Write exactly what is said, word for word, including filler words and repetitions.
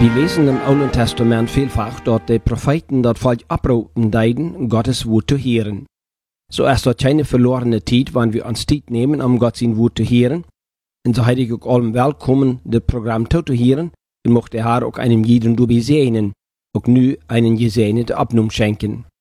Wir lesen im Alten Testament vielfach, dort die Propheten dort falsch abraten deiden, Gottes Wort zu hören. So ist dort keine verlorene Zeit, wenn wir uns Zeit nehmen, um Gott sein Wort zu hören. Und so hätte ich auch allem willkommen, das Programm zu hören, und möchte der Herr auch einem jeden dabei segnen, auch nu einen gesegneten Abnum schenken.